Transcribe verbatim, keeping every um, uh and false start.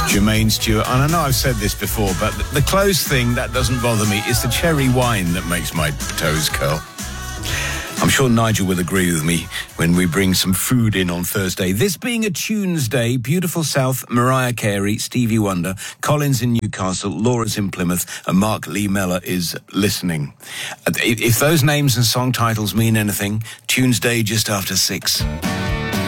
Jermaine Stewart. And I know I've said this before, but the clothes thing, that doesn't bother me. It's the cherry wine that makes my toes curl. I'm sure Nigel will agree with me when we bring some food in on Thursday. This being a Tunes Day, Beautiful South, Mariah Carey, Stevie Wonder, Collins in Newcastle, Laura's in Plymouth, and Mark Lee Mellor is listening. If those names and song titles mean anything, Tunes Day just after six.